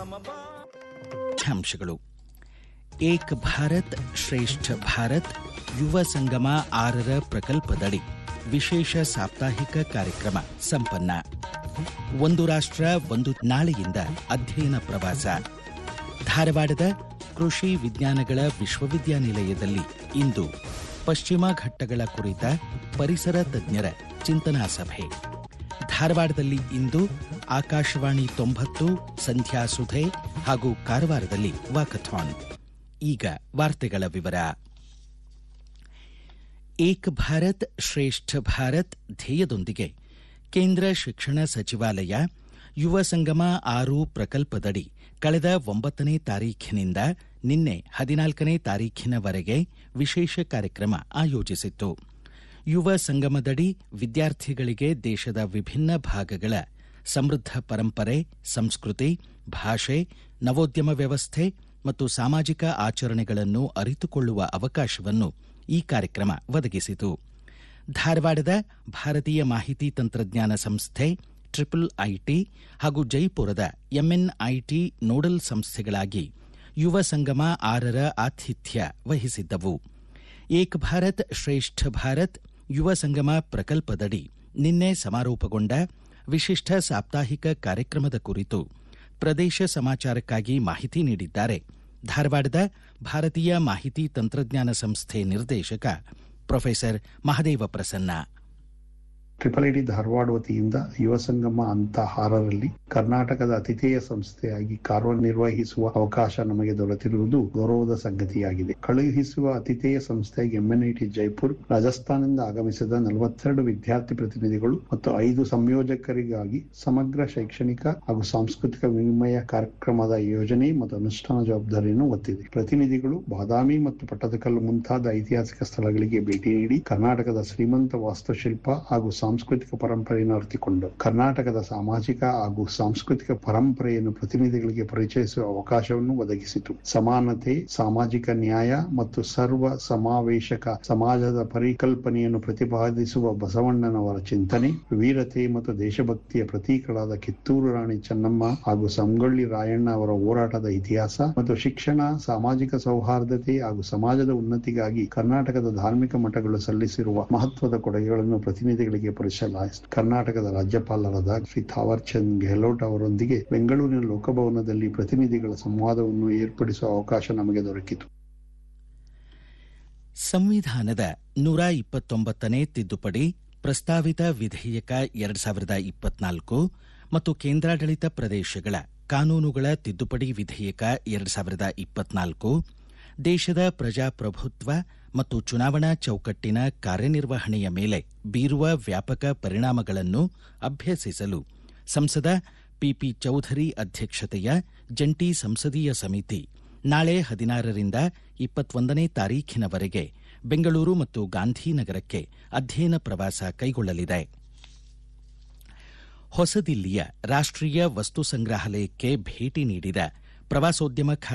ಮುಖ್ಯಾಂಶಗಳು. ಏಕ್ ಭಾರತ್ ಶ್ರೇಷ್ಠ ಭಾರತ್ ಯುವ ಸಂಗಮ 6ರ ಪ್ರಕಲ್ಪದಡಿ ವಿಶೇಷ ಸಾಪ್ತಾಹಿಕ ಕಾರ್ಯಕ್ರಮ ಸಂಪನ್ನ. ಒಂದು ರಾಷ್ಟ್ರ ಒಂದು ನಾಳೆಯಿಂದ ಅಧ್ಯಯನ ಪ್ರವಾಸ. ಧಾರವಾಡದ ಕೃಷಿ ವಿಜ್ಞಾನಗಳ ವಿಶ್ವವಿದ್ಯಾನಿಲಯದಲ್ಲಿ ಇಂದು ಪಶ್ಚಿಮ ಘಟ್ಟಗಳ ಕುರಿತ ಪರಿಸರ ತಜ್ಞರ ಚಿಂತನಾ ಸಭೆ. ಧಾರವಾಡದಲ್ಲಿ ಇಂದು ಆಕಾಶವಾಣಿ 90 ಸಂಧ್ಯಾ ಸುಧೆ ಹಾಗೂ ಕಾರವಾರದಲ್ಲಿ ವಾಕಥಾನ್. ಈಗ ವಾರ್ತೆಗಳ ವಿವರ. ಏಕ್ ಭಾರತ್ ಶ್ರೇಷ್ಠ ಭಾರತ್ ಧ್ಯೇಯದೊಂದಿಗೆ ಕೇಂದ್ರ ಶಿಕ್ಷಣ ಸಚಿವಾಲಯ ಯುವ ಸಂಗಮ 6 ಪ್ರಕಲ್ಪದಡಿ ಕಳೆದ 9ನೇ ತಾರೀಖಿನಿಂದ ನಿನ್ನೆ 14ನೇ ತಾರೀಖಿನವರೆಗೆ ವಿಶೇಷ ಕಾರ್ಯಕ್ರಮ ಆಯೋಜಿಸಿತ್ತು. ಯುವ ಸಂಗಮದಡಿ ವಿದ್ಯಾರ್ಥಿಗಳಿಗೆ ದೇಶದ ವಿಭಿನ್ನ ಭಾಗಗಳ ಸಮೃದ್ಧ ಪರಂಪರೆ, ಸಂಸ್ಕೃತಿ, ಭಾಷೆ, ನವೋದ್ಯಮ ವ್ಯವಸ್ಥೆ ಮತ್ತು ಸಾಮಾಜಿಕ ಆಚರಣೆಗಳನ್ನು ಅರಿತುಕೊಳ್ಳುವ ಅವಕಾಶವನ್ನು ಈ ಕಾರ್ಯಕ್ರಮ ಒದಗಿಸಿತು. ಧಾರವಾಡದ ಭಾರತೀಯ ಮಾಹಿತಿ ತಂತ್ರಜ್ಞಾನ ಸಂಸ್ಥೆ IIIT ಹಾಗೂ ಜೈಪುರದ MNIT ನೋಡಲ್ ಸಂಸ್ಥೆಗಳಾಗಿ ಯುವ ಸಂಗಮ 6ರ ಆತಿಥ್ಯ ವಹಿಸಿದ್ದವು. ಏಕ್ ಭಾರತ್ ಶ್ರೇಷ್ಠ ಭಾರತ್ ಯುವ ಸಂಗಮ ಪ್ರಕಲ್ಪದಡಿ ನಿನ್ನೆ ಸಮಾರೋಪಗೊಂಡ ವಿಶಿಷ್ಟ ಸಾಪ್ತಾಹಿಕ ಕಾರ್ಯಕ್ರಮದ ಕುರಿತು ಪ್ರದೇಶ ಸಮಾಚಾರಕ್ಕಾಗಿ ಮಾಹಿತಿ ನೀಡಿದ್ದಾರೆ ಧಾರವಾಡದ ಭಾರತೀಯ ಮಾಹಿತಿ ತಂತ್ರಜ್ಞಾನ ಸಂಸ್ಥೆ ನಿರ್ದೇಶಕ ಪ್ರೊಫೆಸರ್ ಮಹದೇವ ಪ್ರಸನ್ನ. IIIT ಧಾರವಾಡ ವತಿಯಿಂದ ಯುವ ಸಂಗಮ ಹಂತ 6ರಲ್ಲಿ ಕರ್ನಾಟಕದ ಅತಿಥೇಯ ಸಂಸ್ಥೆಯಾಗಿ ಕಾರ್ಯನಿರ್ವಹಿಸುವ ಅವಕಾಶ ನಮಗೆ ದೊರೆತಿರುವುದು ಗೌರವದ ಸಂಗತಿಯಾಗಿದೆ. ಕಳುಹಿಸುವ ಅತಿಥೇಯ ಸಂಸ್ಥೆಯಾಗಿ MNIT ಜೈಪುರ್, ರಾಜಸ್ಥಾನದಿಂದ ಆಗಮಿಸಿದ 42 ವಿದ್ಯಾರ್ಥಿ ಪ್ರತಿನಿಧಿಗಳು ಮತ್ತು 5 ಸಂಯೋಜಕರಿಗಾಗಿ ಸಮಗ್ರ ಶೈಕ್ಷಣಿಕ ಹಾಗೂ ಸಾಂಸ್ಕೃತಿಕ ವಿನಿಮಯ ಕಾರ್ಯಕ್ರಮದ ಯೋಜನೆ ಮತ್ತು ಅನುಷ್ಠಾನ ಜವಾಬ್ದಾರಿಯನ್ನು ಹೊತ್ತಿದೆ. ಪ್ರತಿನಿಧಿಗಳು ಬಾದಾಮಿ ಮತ್ತು ಪಟ್ಟದಕಲ್ಲು ಮುಂತಾದ ಐತಿಹಾಸಿಕ ಸ್ಥಳಗಳಿಗೆ ಭೇಟಿ ನೀಡಿ ಕರ್ನಾಟಕದ ಶ್ರೀಮಂತ ವಾಸ್ತುಶಿಲ್ಪ ಹಾಗೂ ಸಾಂಸ್ಕೃತಿಕ ಪರಂಪರೆಯನ್ನು ಅರಿತುಕೊಂಡು ಕರ್ನಾಟಕದ ಸಾಮಾಜಿಕ ಹಾಗೂ ಸಾಂಸ್ಕೃತಿಕ ಪರಂಪರೆಯನ್ನು ಪ್ರತಿನಿಧಿಗಳಿಗೆ ಪರಿಚಯಿಸುವ ಅವಕಾಶವನ್ನು ಒದಗಿಸಿತು. ಸಮಾನತೆ, ಸಾಮಾಜಿಕ ನ್ಯಾಯ ಮತ್ತು ಸರ್ವ ಸಮಾವೇಶಕ ಸಮಾಜದ ಪರಿಕಲ್ಪನೆಯನ್ನು ಪ್ರತಿಪಾದಿಸುವ ಬಸವಣ್ಣನವರ ಚಿಂತನೆ, ವೀರತೆ ಮತ್ತು ದೇಶಭಕ್ತಿಯ ಪ್ರತೀಕಗಳಾದ ಕಿತ್ತೂರು ರಾಣಿ ಚೆನ್ನಮ್ಮ ಹಾಗೂ ಸಂಗೊಳ್ಳಿ ರಾಯಣ್ಣ ಅವರ ಹೋರಾಟದ ಇತಿಹಾಸ ಮತ್ತು ಶಿಕ್ಷಣ, ಸಾಮಾಜಿಕ ಸೌಹಾರ್ದತೆ ಹಾಗೂ ಸಮಾಜದ ಉನ್ನತಿಗಾಗಿ ಕರ್ನಾಟಕದ ಧಾರ್ಮಿಕ ಮಠಗಳು ಸಲ್ಲಿಸಿರುವ ಮಹತ್ವದ ಕೊಡುಗೆಗಳನ್ನು ಪ್ರತಿನಿಧಿಗಳಿಗೆ ಪರಿಚಯಿಸಲಾಯಿತು. ಕರ್ನಾಟಕದ ರಾಜ್ಯಪಾಲರಾದ ಶ್ರೀ ಥಾವರ್ ಚಂದ್ ಗೆಹ್ಲೋಟ್ ಅವರೊಂದಿಗೆ ಬೆಂಗಳೂರಿನ ಲೋಕಭವನದಲ್ಲಿ ಪ್ರತಿನಿಧಿಗಳ ಸಂವಾದವನ್ನು ಏರ್ಪಡಿಸುವ ಅವಕಾಶ ನಮಗೆ ದೊರಕಿತು. ಸಂವಿಧಾನದ 129ನೇ ತಿದ್ದುಪಡಿ ಪ್ರಸ್ತಾವಿತ ವಿಧೇಯಕ 2024 ಮತ್ತು ಕೇಂದ್ರಾಡಳಿತ ಪ್ರದೇಶಗಳ ಕಾನೂನುಗಳ ತಿದ್ದುಪಡಿ ವಿಧೇಯಕ 2024 ದೇಶದ ಪ್ರಜಾಪ್ರಭುತ್ವ ಮತ್ತು ಚುನಾವಣಾ ಚೌಕಟ್ಟಿನ ಕಾರ್ಯನಿರ್ವಹಣೆಯ ಮೇಲೆ ಬೀರುವ ವ್ಯಾಪಕ ಪರಿಣಾಮಗಳನ್ನು ಅಭ್ಯಸಿಸಲು ಸಂಸದ ಪಿಪಿ ಚೌಧರಿ ಅಧ್ಯಕ್ಷತೆಯ ಜಂಟಿ ಸಂಸದೀಯ ಸಮಿತಿ ನಾಳೆ 16ರಿಂದ 21ನೇ ತಾರೀಖಿನವರೆಗೆ ಬೆಂಗಳೂರು ಮತ್ತು ಗಾಂಧಿನಗರಕ್ಕೆ ಅಧ್ಯಯನ ಪ್ರವಾಸ ಕೈಗೊಳ್ಳಲಿದೆ. ಹೊಸದಿಲ್ಲಿಯ ರಾಷ್ಟ್ರೀಯ ವಸ್ತು ಸಂಗ್ರಹಾಲಯಕ್ಕೆ ಭೇಟಿ ನೀಡಿದ ಪ್ರವಾಸೋದ್ಯಮ